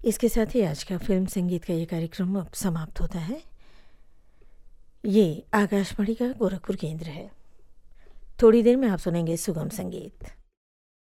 इसके साथ ही आज का फिल्म संगीत का ये कार्यक्रम अब समाप्त होता है। ये आकाशवाणी का गोरखपुर केंद्र है। थोड़ी देर में आप सुनेंगे सुगम संगीत।